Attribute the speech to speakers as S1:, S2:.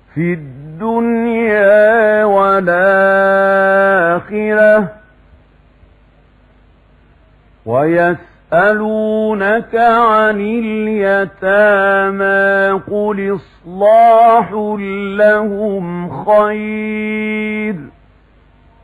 S1: في الدنيا والآخرة ويسألونك عن اليتامى قل إصلاح لهم خير